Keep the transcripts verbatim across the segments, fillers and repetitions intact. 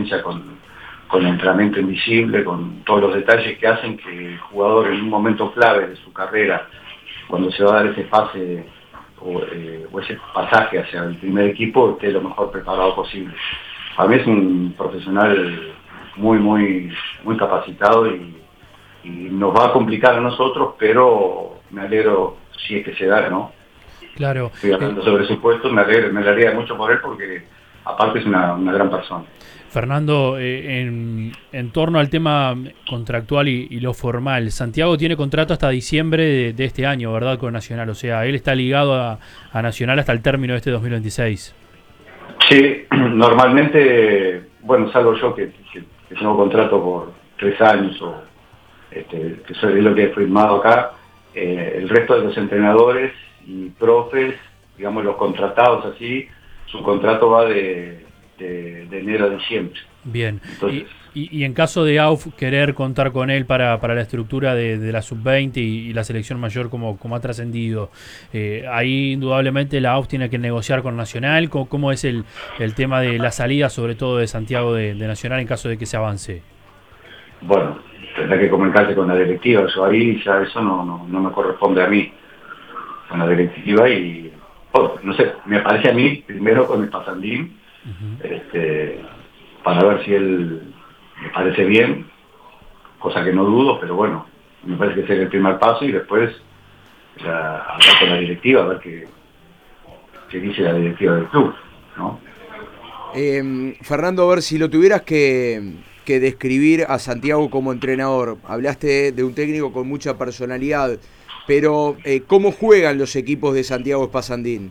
experiencia con, con entrenamiento invisible, con todos los detalles que hacen que el jugador en un momento clave de su carrera, cuando se va a dar ese pase o, eh, o ese pasaje hacia el primer equipo, esté lo mejor preparado posible. Para mí es un profesional muy, muy, muy capacitado y, y nos va a complicar a nosotros, pero me alegro si es que se da, ¿no? Claro. Estoy hablando eh, sobre su puesto, me alegro, me alegra mucho por él porque aparte es una, una gran persona. Fernando, eh, en, en torno al tema contractual y, y lo formal, Santiago tiene contrato hasta diciembre de, de este año, ¿verdad? Con Nacional, o sea, él está ligado a, a Nacional hasta el término de este dos mil veintiséis. Sí, normalmente, bueno, salvo yo que, que, que tengo contrato por tres años o este, que soy lo que he firmado acá, eh, el resto de los entrenadores y profes, digamos los contratados así, su contrato va de, de, de enero a diciembre. Bien. Entonces, y, y, y en caso de A U F querer contar con él para, para la estructura de, de la sub veinte y, y la selección mayor como, como ha trascendido, eh, ahí indudablemente la A U F tiene que negociar con Nacional. ¿Cómo, cómo es el, el tema de la salida, sobre todo de Santiago de, de Nacional, en caso de que se avance? Bueno, tendrá que comentarse con la directiva, eso ahí ya eso no, no, no me corresponde a mí, con la directiva y, oh, no sé, me parece a mí, primero con el Pasandín, uh-huh. este, para ver si él me parece bien, cosa que no dudo, pero bueno, me parece que ese es el primer paso y después la, hablar con la directiva, a ver qué, qué dice la directiva del club, ¿no? Eh, Fernando, a ver, si lo tuvieras que, que describir a Santiago como entrenador, hablaste de un técnico con mucha personalidad, pero eh, ¿cómo juegan los equipos de Santiago Espasandín?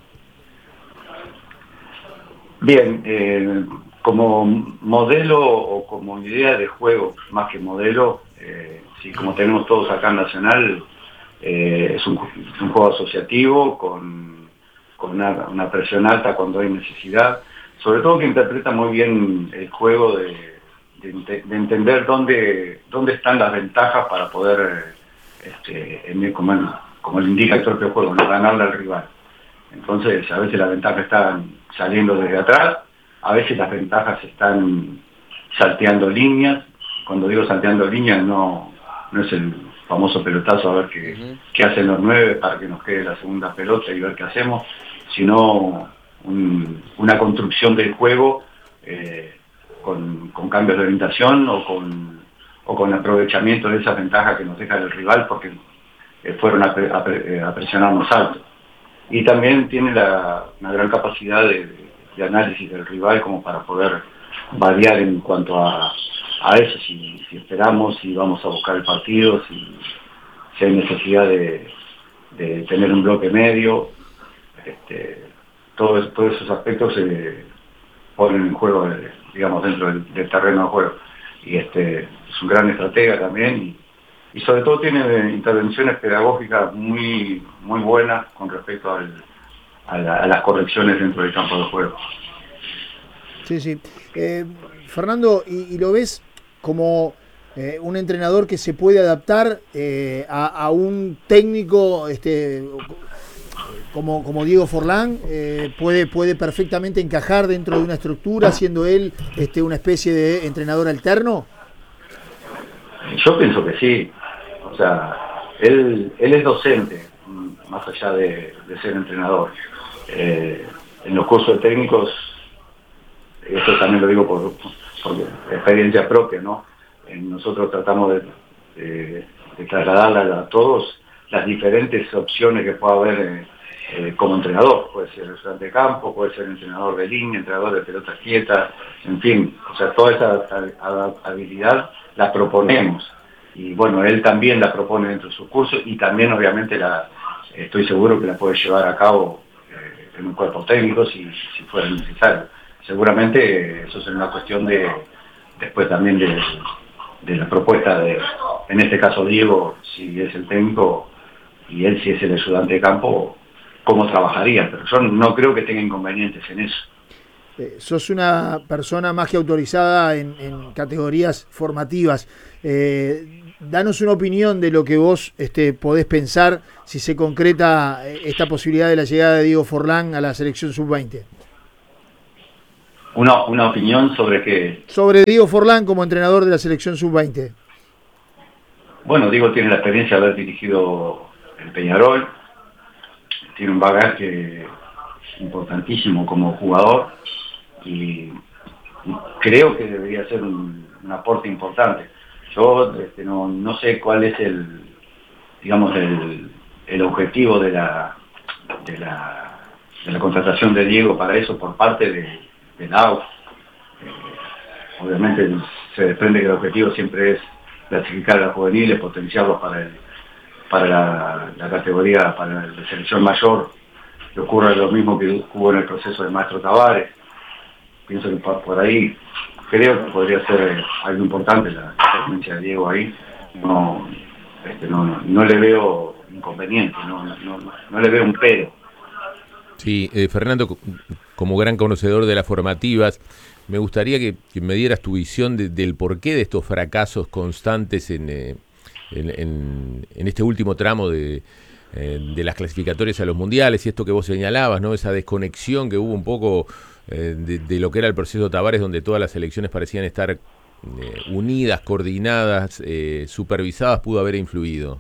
Bien, eh, como modelo o como idea de juego, más que modelo, eh, sí, como tenemos todos acá en Nacional, eh, es, un, es un juego asociativo con, con una, una presión alta cuando hay necesidad, sobre todo que interpreta muy bien el juego de, de, de entender dónde, dónde están las ventajas para poder, este, en, como, como le indica el propio juego, no ganarle al rival. Entonces, a veces las ventajas están saliendo desde atrás, a veces las ventajas están salteando líneas. Cuando digo salteando líneas, no, no es el famoso pelotazo a ver qué, uh-huh. qué hacen los nueve para que nos quede la segunda pelota y ver qué hacemos, sino un, una construcción del juego eh, con, con cambios de orientación o con, o con aprovechamiento de esa ventaja que nos deja el rival porque eh, fueron a, a, a presionarnos alto. Y también tiene la, una gran capacidad de, de análisis del rival como para poder variar en cuanto a, a eso, si, si esperamos, si vamos a buscar el partido, si, si hay necesidad de, de tener un bloque medio, este, todos, todos esos aspectos se ponen en juego, digamos, dentro del, del terreno de juego. Y este es un gran estratega también y, y sobre todo tiene intervenciones pedagógicas muy muy buenas con respecto al, a, la, a las correcciones dentro del campo de juego. Sí, sí. Eh, Fernando, ¿y, y lo ves como eh, un entrenador que se puede adaptar eh, a, a un técnico este, como, como Diego Forlán? Eh, puede, ¿Puede perfectamente encajar dentro de una estructura, siendo él este, una especie de entrenador alterno? Yo pienso que sí. O sea, él, él es docente, más allá de, de ser entrenador. Eh, en los cursos de técnicos, esto también lo digo por, por experiencia propia, ¿no? Eh, nosotros tratamos de, de, de trasladarle a todos las diferentes opciones que pueda haber eh, eh, como entrenador. Puede ser ayudante de campo, puede ser entrenador de línea, entrenador de pelotas quietas, en fin. O sea, toda esa habilidad la proponemos. Y bueno, él también la propone dentro de sus cursos y también obviamente la estoy seguro que la puede llevar a cabo eh, en un cuerpo técnico si, si fuera necesario. Seguramente eso es una cuestión de después también de, de la propuesta de, en este caso Diego, si es el técnico y él si es el ayudante de campo, cómo trabajaría, pero yo no creo que tenga inconvenientes en eso. Eh, sos una persona más que autorizada en, en categorías formativas. Eh, danos una opinión de lo que vos este, podés pensar si se concreta esta posibilidad de la llegada de Diego Forlán a la selección sub veinte. Una, una opinión sobre que... Sobre Diego Forlán como entrenador de la selección sub veinte. Bueno, Diego tiene la experiencia de haber dirigido el Peñarol, tiene un bagaje importantísimo como jugador y creo que debería ser un, un aporte importante. Yo este, no, no sé cuál es el, digamos, el, el objetivo de la, de la, de la contratación de Diego para eso por parte de de la A U F. Eh, obviamente se desprende que el objetivo siempre es clasificar a los juveniles, potenciarlos para el, para la, la categoría, para la selección mayor, que ocurra lo mismo que hubo en el proceso del maestro Tavares. Pienso que por, por ahí creo que podría ser algo importante la, la presencia de Diego ahí. No, este, no, no, no le veo inconveniente, no, no, no, no le veo un pero. Sí, eh, Fernando, como gran conocedor de las formativas, me gustaría que, que me dieras tu visión de, del porqué de estos fracasos constantes en, eh, en, en, en este último tramo de, eh, de las clasificatorias a los mundiales y esto que vos señalabas, ¿no? Esa desconexión que hubo un poco eh, de, de lo que era el proceso Tavares, donde todas las selecciones parecían estar eh, unidas, coordinadas, eh, supervisadas, pudo haber influido.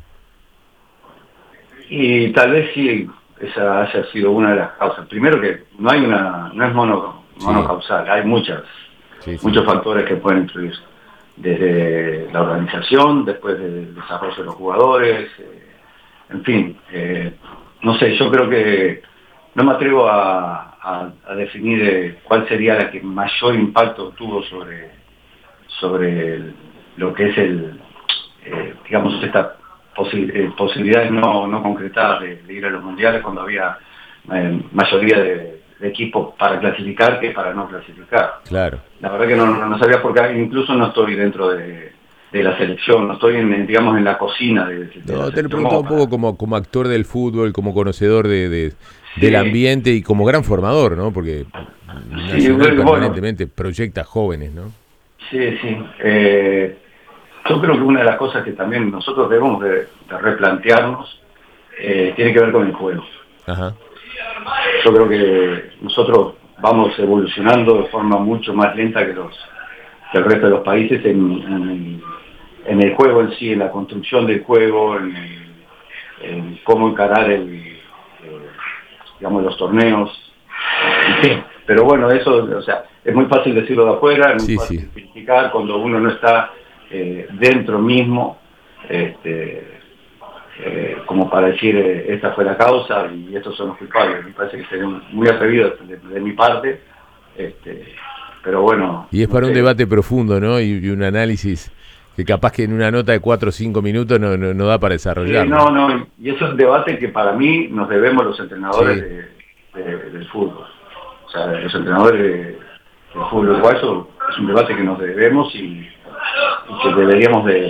Y tal vez sí esa haya sido una de las causas. Primero que no hay una, no es mono, monocausal, sí. Hay muchas, sí, sí. muchos factores que pueden influir. Desde la organización, después del desarrollo de los jugadores, eh, en fin, eh, no sé, yo creo que no me atrevo a, a, a definir eh, cuál sería la que mayor impacto tuvo sobre, sobre el, lo que es el, eh, digamos, esta Posi eh, posibilidades no, no concretadas de, de ir a los mundiales cuando había eh, mayoría de, de equipos para clasificar que para no clasificar. Claro. La verdad que no, no, no sabía porque incluso no estoy dentro de, de la selección, no estoy en, digamos en la cocina de, de no, la te lo pregunto un poco como, como actor del fútbol, como conocedor de, de sí. del ambiente y como gran formador, ¿no? Porque sí, bueno, permanentemente proyecta jóvenes, ¿no? Sí, sí. Eh, Yo creo que una de las cosas que también nosotros debemos de, de replantearnos eh, tiene que ver con el juego. Ajá. Yo creo que nosotros vamos evolucionando de forma mucho más lenta que los que el resto de los países en, en, en el juego en sí, en la construcción del juego, en, el, en cómo encarar el, eh, digamos los torneos, en fin. Pero bueno, eso, o sea, es muy fácil decirlo de afuera, es muy sí, fácil sí. criticar cuando uno no está Eh, dentro mismo, este, eh, como para decir eh, esta fue la causa y estos son los culpables. Me parece que sería muy atrevido de, de mi parte, este, pero bueno. Y es para no un sé. debate profundo, ¿no? Y, y un análisis que capaz que en una nota de cuatro o cinco minutos no, no, no da para desarrollar. Sí, no, no, y eso es un debate que para mí nos debemos los entrenadores sí. de, de, del fútbol. O sea, los entrenadores de, del fútbol uruguayo es un debate que nos debemos y y que deberíamos de,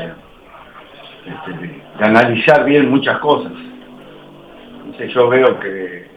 de, de analizar bien muchas cosas. Entonces yo veo que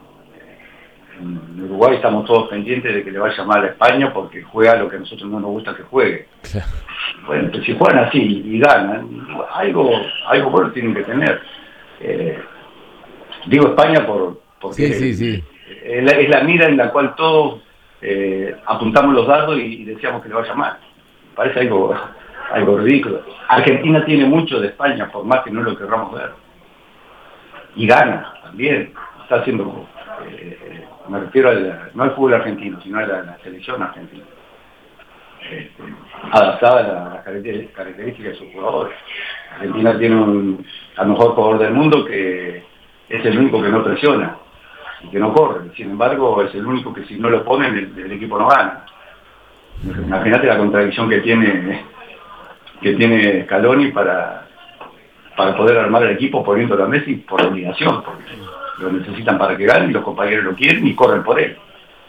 en Uruguay estamos todos pendientes de que le vaya mal a España porque juega lo que a nosotros no nos gusta que juegue. Bueno, pues si juegan así y ganan, algo, algo bueno tienen que tener. Eh, digo España por, porque sí, sí, sí. Es, la, es la mira en la cual todos eh, apuntamos los dardos y, y deseamos que le vaya mal. Parece algo, algo ridículo. Argentina tiene mucho de España, por más que no lo querramos ver. Y gana también. Está haciendo, eh, me refiero al, no al fútbol argentino, sino a la, la selección argentina. Eh, adaptada a las características de sus jugadores. Argentina tiene un, al mejor jugador del mundo que es el único que no presiona y que no corre. Sin embargo, es el único que si no lo ponen, el, el equipo no gana. Imagínate la contradicción que tiene que tiene Scaloni para, para poder armar el equipo poniéndolo a Messi por obligación, porque lo necesitan para que gane y los compañeros lo quieren y corren por él.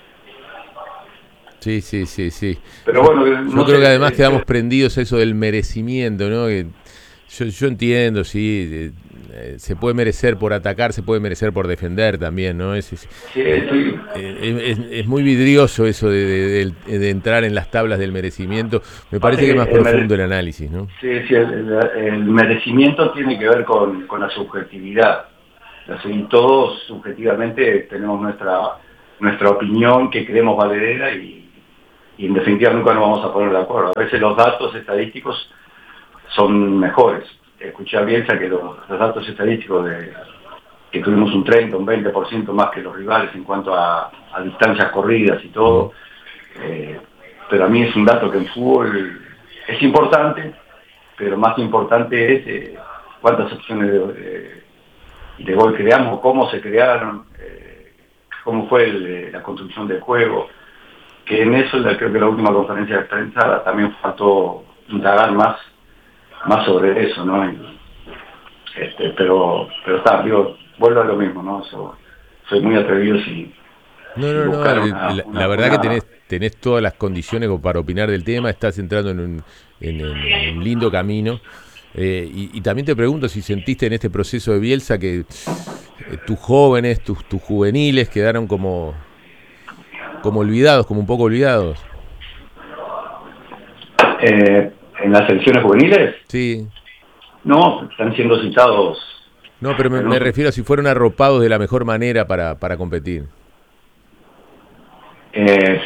Sí, sí, sí, sí. Pero bueno, yo no creo sé, que además eh, quedamos eh, prendidos a eso del merecimiento, ¿no? Que yo, yo entiendo, sí, eh, eh, se puede merecer por atacar, se puede merecer por defender también, ¿no? Es, es, sí, sí. eh, es, es muy vidrioso eso de, de, de, de entrar en las tablas del merecimiento. Me parece que es más el profundo el análisis, ¿no? Sí, sí, el, el merecimiento tiene que ver con, con la subjetividad. Así, todos subjetivamente tenemos nuestra nuestra opinión que creemos valedera y, y en definitiva nunca nos vamos a poner de acuerdo. A veces los datos estadísticos son mejores. Escuché a Bielsa que los, los datos estadísticos de que tuvimos un treinta, un veinte por ciento más que los rivales en cuanto a, a distancias corridas y todo, eh, pero a mí es un dato que en fútbol es importante, pero más importante es eh, cuántas opciones de, de, de gol creamos, cómo se crearon, eh, cómo fue el, la construcción del juego, que en eso creo que la última conferencia de prensa también faltó indagar más, más sobre eso, ¿no? Y, este, pero, pero está, digo, vuelvo a lo mismo, ¿no? So, soy muy atrevido si... No, no, no, una, la, una, la verdad una... que tenés, tenés todas las condiciones para opinar del tema, estás entrando en un, en, en un lindo camino. Eh, y, y también te pregunto si sentiste en este proceso de Bielsa que eh, tus jóvenes, tus, tus juveniles quedaron como, como olvidados, como un poco olvidados. Eh, ¿En las selecciones juveniles? Sí. No, están siendo citados. No, pero me, me refiero a si fueron arropados de la mejor manera para, para competir. Eh,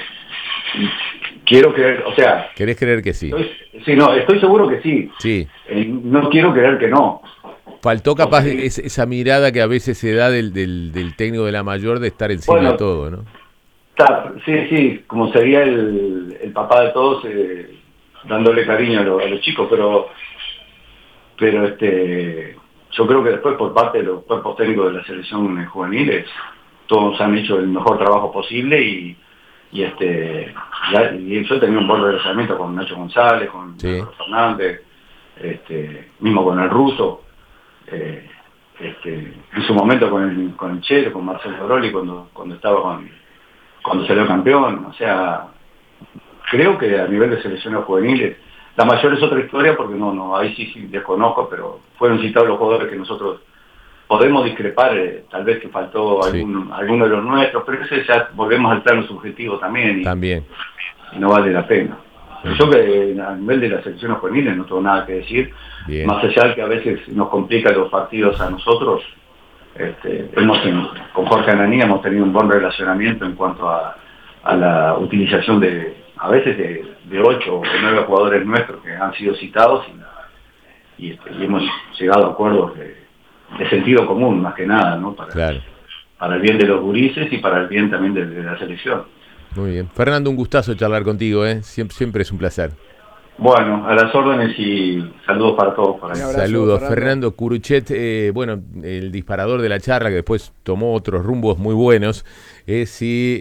quiero creer, o sea... ¿Querés creer que sí? Estoy, sí, no, estoy seguro que sí. Sí. Eh, no quiero creer que no. Faltó capaz okay. es, esa mirada que a veces se da del, del, del técnico de la mayor de estar encima bueno, de todo, ¿no? Está, sí, sí, como sería el, el papá de todos, eh, dándole cariño a, lo, a los chicos, pero... pero este yo creo que después por parte de los cuerpos técnicos de la selección juveniles todos han hecho el mejor trabajo posible y, y este ya, y yo he tenido un buen relacionamiento con Nacho González, con sí. Fernández, este, mismo con el ruso, eh, este, en su momento con el, con el Chelo, con Marcelo Broli cuando, cuando estaba con, cuando salió campeón, o sea, creo que a nivel de selecciones juveniles la mayor es otra historia porque no, no, ahí sí, sí desconozco, pero fueron citados los jugadores que nosotros podemos discrepar, eh, tal vez que faltó sí. algún, alguno de los nuestros, pero ese ya volvemos al plano subjetivo también y, también. y no vale la pena. Sí. Yo que a nivel de las selecciones juveniles no tengo nada que decir, bien. Más allá de que a veces nos complica los partidos a nosotros, este, hemos con Jorge Ananía hemos tenido un buen relacionamiento en cuanto a, a la utilización de a veces de, de ocho o nueve jugadores nuestros que han sido citados y, y, este, y hemos llegado a acuerdos de, de sentido común más que nada, ¿no? Para, claro. para el bien de los gurises y para el bien también de, de la selección. Muy bien. Fernando, un gustazo charlar contigo, ¿eh? Siempre, siempre es un placer. Bueno, a las órdenes y saludos para todos. Para saludos, Fernando, Fernando Curuchet, eh, bueno, el disparador de la charla que después tomó otros rumbos muy buenos, es si,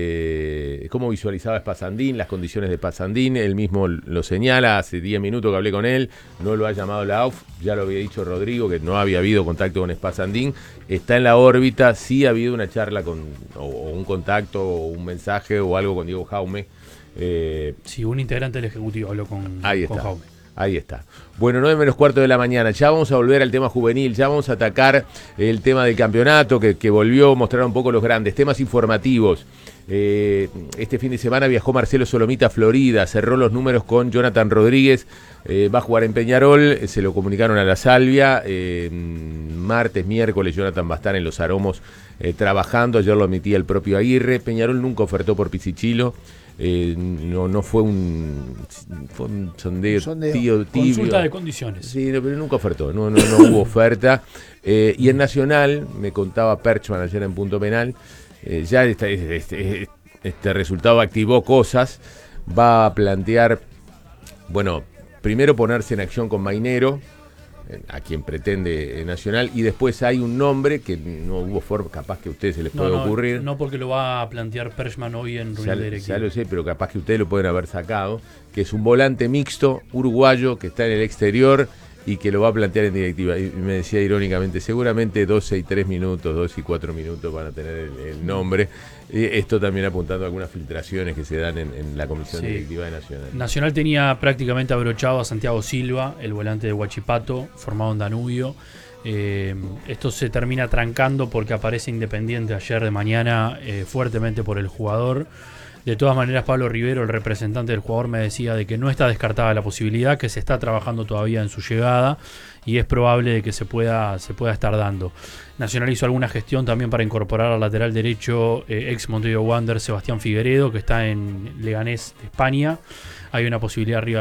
eh, cómo visualizaba Spazandín, las condiciones de Spazandín, él mismo lo señala, hace diez minutos que hablé con él, no lo ha llamado la A U F, ya lo había dicho Rodrigo, que no había habido contacto con Spazandín, está en la órbita, sí ha habido una charla con, o, o un contacto, o un mensaje, o algo con Diego Jaume. Eh, sí, un integrante del Ejecutivo habló con, ahí con está, Jaume. Ahí está. Bueno, nueve menos cuarto de la mañana. Ya vamos a volver al tema juvenil, ya vamos a atacar el tema del campeonato que, que volvió a mostrar un poco los grandes temas informativos. Eh, este fin de semana viajó Marcelo Solomita a Florida, cerró los números con Jonathan Rodríguez, eh, va a jugar en Peñarol, se lo comunicaron a la Salvia. Eh, martes, miércoles, Jonathan va a estar en Los Aromos eh, trabajando, ayer lo admitía el propio Aguirre. Peñarol nunca ofertó por Pisichilo. Eh, no no fue un fue un sondeo, sondeo. Tío, tibio. Consulta de condiciones. Sí, no, pero nunca ofertó, no, no, no hubo oferta. Eh, y en Nacional, me contaba Perchman ayer en Punto Penal, eh, ya este, este, este resultado activó cosas, va a plantear, bueno, primero ponerse en acción con Mainero, a quien pretende Nacional, y después hay un nombre que no hubo forma, capaz que a ustedes se les puede no, no, ocurrir. No, porque lo va a plantear Perchman hoy en reunión directiva. Ya lo sé, pero capaz que ustedes lo pueden haber sacado, que es un volante mixto uruguayo que está en el exterior y que lo va a plantear en directiva. Y me decía irónicamente, seguramente doce y tres minutos, doce y cuatro minutos van a tener el, el nombre. Y esto también apuntando a algunas filtraciones que se dan en, en la comisión sí. directiva de Nacional. Nacional tenía prácticamente abrochado a Santiago Silva, el volante de Huachipato, formado en Danubio. Eh, esto se termina trancando porque aparece Independiente ayer de mañana eh, fuertemente por el jugador. De todas maneras, Pablo Rivero, el representante del jugador, me decía de que no está descartada la posibilidad, que se está trabajando todavía en su llegada y es probable de que se pueda, se pueda estar dando. Nacional hizo alguna gestión también para incorporar al lateral derecho eh, ex Montevideo Wanderers Sebastián Figueredo, que está en Leganés de España. Hay una posibilidad arriba